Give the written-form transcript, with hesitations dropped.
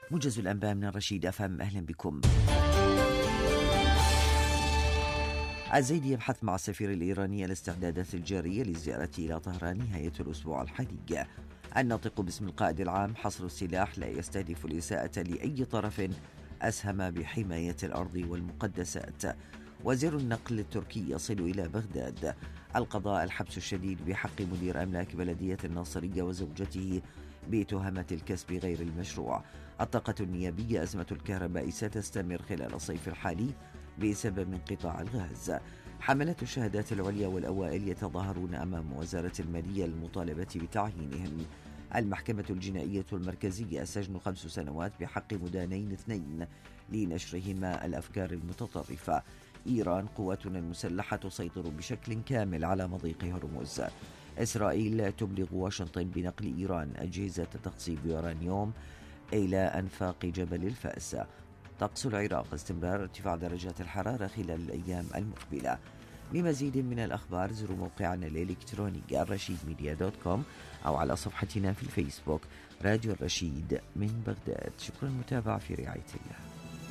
موجز الأنباء من الرشيد أفهم، أهلا بكم. الزيدي يبحث مع السفير الإيراني الاستعدادات الجارية للزيارة إلى طهران نهاية الأسبوع الحالي. الناطق باسم القائد العام: حصر السلاح لا يستهدف الإساءة لأي طرف أسهم بحماية الأرض والمقدسات. وزير النقل التركي يصل إلى بغداد. القضاء: الحبس الشديد بحق مدير أملاك بلدية الناصرية وزوجته بتهمة الكسب غير المشروع. الطاقة النيابية: أزمة الكهرباء ستستمر خلال الصيف الحالي بسبب انقطاع الغاز. حملة الشهادات العليا والأوائل يتظاهرون أمام وزارة المالية للمطالبة بتعيينهم. المحكمة الجنائية المركزية: سجن 5 سنوات بحق مدانين 2 لنشرهما الأفكار المتطرفة. إيران: قواتنا المسلحة تسيطر بشكل كامل على مضيق هرمز. إسرائيل تبلغ واشنطن بنقل إيران أجهزة تخصيب يورانيوم إلى أنفاق جبل الفأس. طقس العراق: استمرار ارتفاع درجات الحرارة خلال الأيام المقبلة. لمزيد من الأخبار زوروا موقعنا الإلكتروني الرشيدميديا.com أو على صفحتنا في الفيسبوك راديو الرشيد من بغداد. شكرا، متابعة في رعاية الله.